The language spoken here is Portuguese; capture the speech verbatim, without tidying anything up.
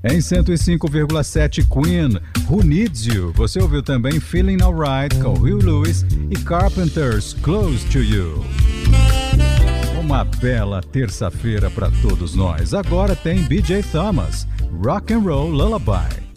Em cento e cinco vírgula sete Queen, Who Needs You? Você ouviu também Feeling Alright com Huey Lewis e Carpenters, Close to You. Uma bela terça-feira para todos nós. Agora tem B J Thomas, Rock and Roll Lullaby.